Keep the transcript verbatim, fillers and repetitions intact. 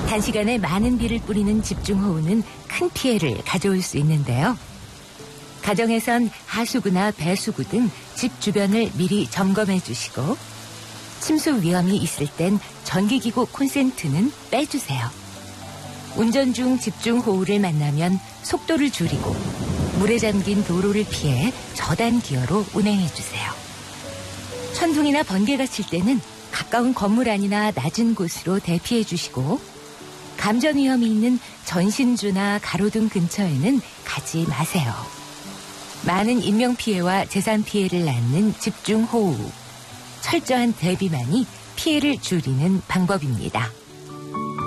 단시간에 많은 비를 뿌리는 집중호우는 큰 피해를 가져올 수 있는데요. 가정에선 하수구나 배수구 등 집 주변을 미리 점검해 주시고 침수 위험이 있을 땐 전기기구 콘센트는 빼주세요. 운전 중 집중호우를 만나면 속도를 줄이고 물에 잠긴 도로를 피해 저단 기어로 운행해 주세요. 천둥이나 번개가 칠 때는 가까운 건물 안이나 낮은 곳으로 대피해 주시고 감전 위험이 있는 전신주나 가로등 근처에는 가지 마세요. 많은 인명피해와 재산 피해를 낳는 집중호우. 철저한 대비만이 피해를 줄이는 방법입니다.